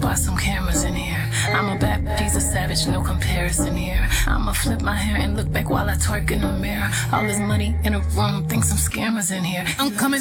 bought some cameras in here. I'm a bad piece of savage, no comparison here. I'ma flip my hair and look back while I twerk in the mirror. All this money in a room, think some scammers in here. I'm coming